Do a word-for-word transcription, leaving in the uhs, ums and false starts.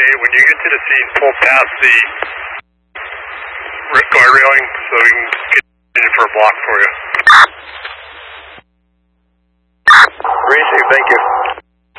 Okay, when you get to the scene, pull past the guard railing so we can get in for a block for you. Racing, thank you.